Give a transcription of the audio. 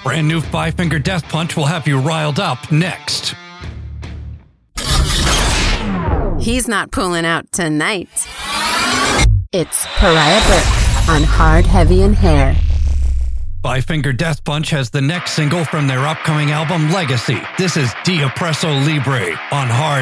Brand new Five Finger Death Punch will have you riled up next. He's not pulling out tonight. It's Pariah Burke on Hard, Heavy, and Hair. Five Finger Death Punch has the next single from their upcoming album, Legacy. This is Di Oppresso Libre on Hard,